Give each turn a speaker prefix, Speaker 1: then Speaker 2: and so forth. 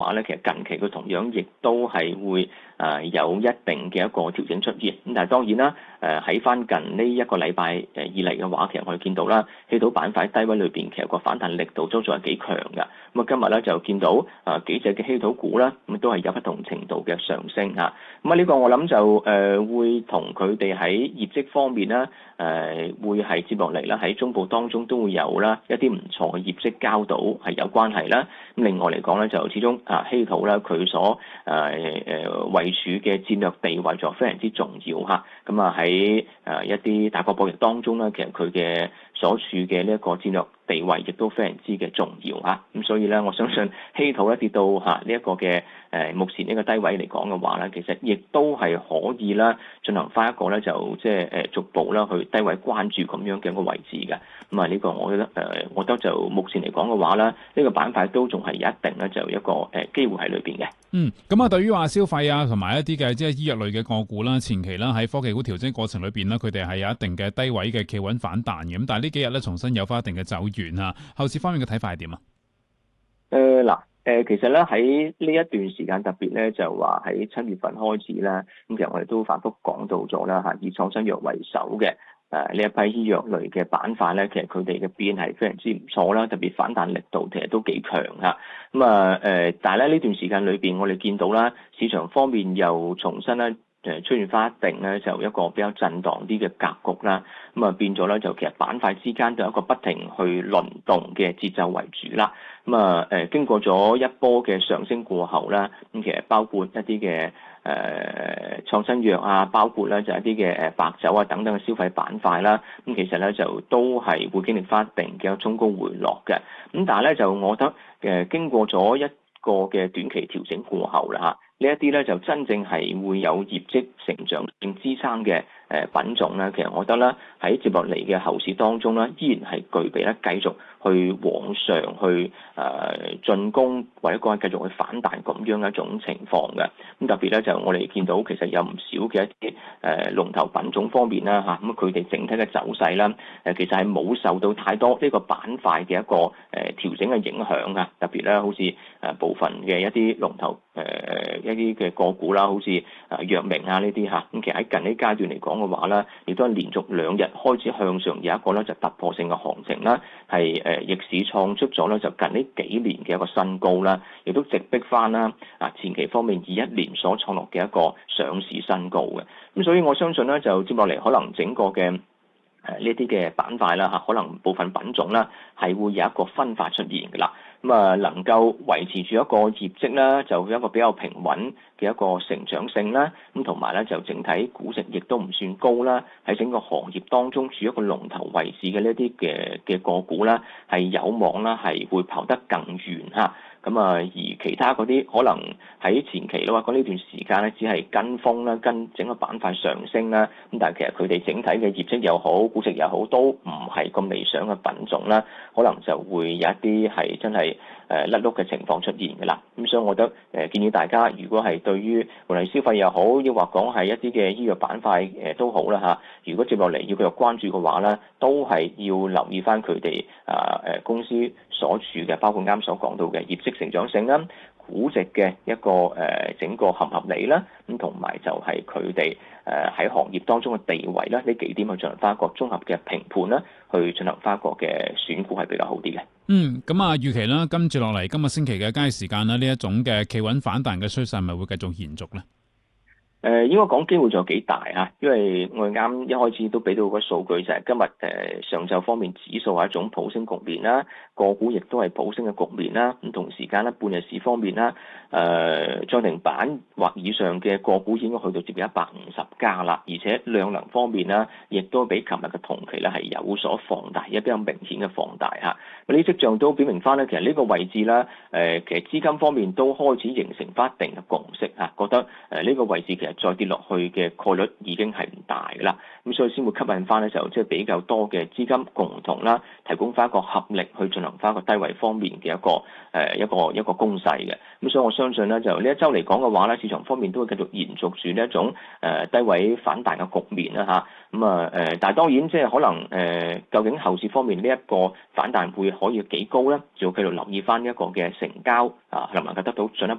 Speaker 1: 話咧，其實近期佢同樣亦都係會有一定嘅一個調整出現。咁但係當然啦，喺翻近呢一個禮拜以嚟嘅話，其實我哋見到啦，稀土板塊低位裏邊其實個反彈力度都仲係幾強嘅。咁啊今日咧就見到幾隻嘅稀土股啦，咁都係有不同程度嘅上升嚇。咁啊呢個我諗就會同佢哋喺業績方面啦，會係接落嚟啦，喺中部當中都會有啦一啲唔錯嘅業績交到係有關係啦。咁另外嚟講咧，就始終稀土咧佢所位處嘅戰略地位就非常之重要嚇。咁啊喺一啲大國博弈當中咧，其實佢嘅所處嘅呢一個戰略地位亦都非常之嘅重要嚇。咁所以咧，我相信稀土一跌到呢一個嘅目前呢個低位嚟講嘅話咧，其實亦都係可以啦進行翻一個咧就即係逐步啦去低位關注咁樣嘅一個位置嘅。咁啊呢個我覺得就目前嚟講嘅話咧，呢個板塊都仲係有一定咧就一個機會喺裏邊嘅。
Speaker 2: 咁啊，對於話消費啊同埋一啲嘅即係醫藥類嘅個股啦，前期啦喺科技股調整過程裏邊咧，佢哋係有一定嘅低位嘅企穩反彈嘅。咁但係呢幾日咧重新有翻一定嘅走遠啊，後市方面嘅睇法係點啊？
Speaker 1: 其實咧喺呢一段時間特別咧就話喺7月份開始啦，咁其實我哋都反覆講到咗啦嚇，以創新藥為首嘅呢一批醫藥類嘅板塊咧，其實佢哋嘅變係非常之唔錯啦，特別反彈力度其實都幾強嚇。咁但係咧呢段時間裏邊，我哋見到啦，市場方面又重新咧出現翻一定咧就一個比較震盪啲嘅格局啦。咁啊變咗咧就其實板塊之間都有一個不停去輪動嘅節奏為主啦。咁經過咗一波嘅上升過後啦，咁其實包括一啲嘅創新藥啊，包括咧就一啲嘅白酒啊等等嘅消費板塊啦，咁其實咧就都係會經歷翻一定嘅衝高回落嘅。咁但係咧就我覺得經過咗一個嘅短期調整過後啦嚇，呢一啲咧就真正係會有業績成長性支撐嘅品種咧，其實我覺得咧喺接落嚟嘅後市當中咧，依然係具備咧繼續去往上去進攻或者講係繼續去反彈咁樣一種情況嘅。咁特別咧就我哋見到其實有唔少嘅一啲龍頭品種方面啦嚇，咁佢哋整體嘅走勢啦其實係冇受到太多呢個板塊嘅一個調整嘅影響啊。特別咧好似部分嘅一啲龍頭一啲嘅個股啦，好似藥明啊呢啲嚇，咁其實喺近呢階段嚟講嘅話咧，亦都係連續2日開始向上有一個咧就突破性嘅行情啦，係逆市創出咗咧就近呢幾年嘅一個新高啦，亦都直逼翻啦前期方面21年所創落嘅一個上市新高嘅。咁所以我相信咧就接落嚟可能整個嘅呢啲嘅板塊啦嚇，可能部分品種啦係會有一個分化出現嘅啦。咁能夠維持住一個業績啦，就一個比較平穩嘅一個成長性啦。咁同埋咧就整體估值亦都唔算高啦。喺整個行業當中處一個龍頭位置嘅呢啲嘅個股啦，係有望啦係會跑得更遠嚇。而其他嗰啲可能喺前期啦，話呢段時間咧，只係跟風啦，跟整個板塊上升啦。咁但係其實佢哋整體嘅業績又好，估值又好，都唔係咁理想嘅品種啦。可能就會有一啲係真係甩碌嘅情況出現嘅啦。咁所以我覺得建議大家，如果係對於無論消費又好，抑或講係一啲嘅醫藥板塊都好啦嚇。如果接落嚟要繼續關注嘅話咧，都係要留意翻佢哋公司所處嘅，包括啱所講到嘅業績成長性啦、估值嘅一個整個合唔合理啦，咁同埋就係佢哋喺行業當中嘅地位啦，呢幾點去進行翻一個綜合嘅評判啦，去進行翻一個嘅選股係比較好啲嘅。
Speaker 2: 咁預期啦，跟住落嚟今個星期嘅交易時間啦，呢一種嘅企穩反彈嘅趨勢係咪會繼續延續咧？
Speaker 1: 應該講機會就幾大嚇，因為我哋啱一開始都俾到個數據就係今日上晝方面指數係一種普升局面啦，個股亦都係普升嘅局面啦。咁同時間咧，半日市方面啦，漲停板或以上嘅個股應該去到接近150家啦，而且量能方面啦，亦都比琴日嘅同期咧係有所放大，一比較明顯嘅放大嚇。呢啲跡象都表明翻咧，其實呢個位置啦，其實資金方面都開始形成翻一定嘅共識嚇，覺得呢個位置其實再跌落去嘅概率已經係唔大㗎啦，咁所以先會吸引翻咧就即係比較多嘅資金共同啦，提供翻一個合力去進行翻一個低位方面嘅一個攻勢嘅。咁所以我相信咧就呢一週嚟講嘅話咧，市場方面都會繼續延續住呢一種低位反彈嘅局面啦嚇。但係當然即係可能究竟後市方面呢一個反彈會可以幾高咧？就要繼續留意翻一個嘅成交能唔能夠得到進一